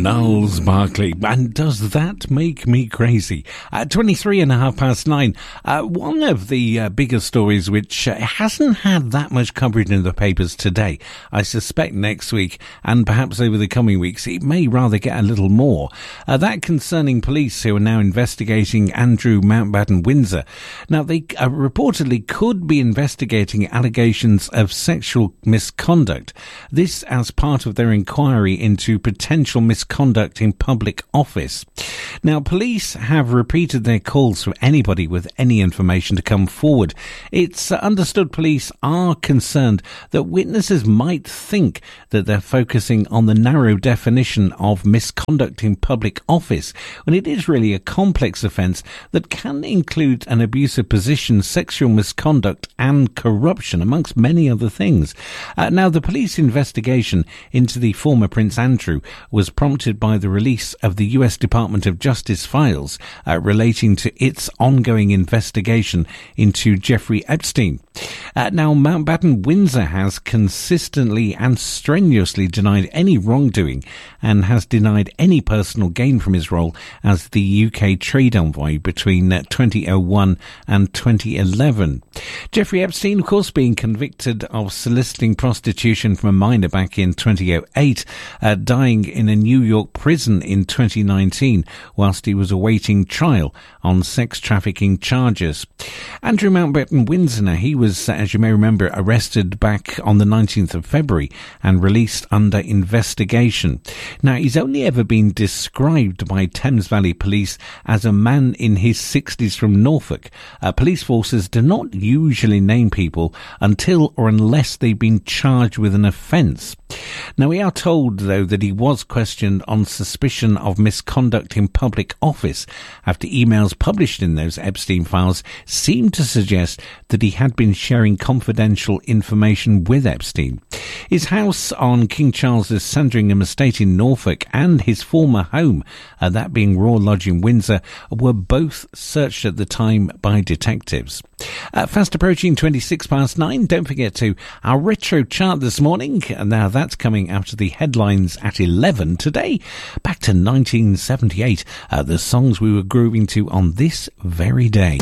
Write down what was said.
Gnarls Barkley, and does that make me crazy? 9:23. One of the bigger stories which hasn't had that much coverage in the papers today. I suspect next week and perhaps over the coming weeks it may rather get a little more. That concerning police who are now investigating Andrew Mountbatten Windsor. Now they reportedly could be investigating allegations of sexual misconduct. This as part of their inquiry into potential misconduct in public office. Now, police have repeated their calls for anybody with any information to come forward. It's understood police are concerned that witnesses might think that they're focusing on the narrow definition of misconduct in public office, when it is really a complex offence that can include an abusive position, sexual misconduct and corruption, amongst many other things. Now, the police investigation into the former Prince Andrew was prompted by the release of the US Department of Justice files relating to its ongoing investigation into Jeffrey Epstein. Now, Mountbatten Windsor has consistently and strenuously denied any wrongdoing and has denied any personal gain from his role as the UK trade envoy between 2001 and 2011. Jeffrey Epstein, of course, being convicted of soliciting prostitution from a minor back in 2008, dying in a New York prison in 2019 whilst he was awaiting trial on sex trafficking charges. Andrew Mountbatten Windsor, he was, as you may remember, arrested back on the 19th of February and released under investigation. Now, he's only ever been described by Thames Valley Police as a man in his 60s from Norfolk. Police forces do not usually name people until or unless they've been charged with an offence. Now, we are told, though, that he was questioned on suspicion of misconduct in public office after emails published in those Epstein files seemed to suggest that he had been sharing confidential information with Epstein. His house on King Charles's Sandringham estate in Norfolk and his former home, that being Raw Lodge in Windsor, were both searched at the time by detectives. Fast approaching 9:26. Don't forget to our retro chart this morning. Now that's coming after the headlines at 11 today. Back to 1978, the songs we were grooving to on this very day.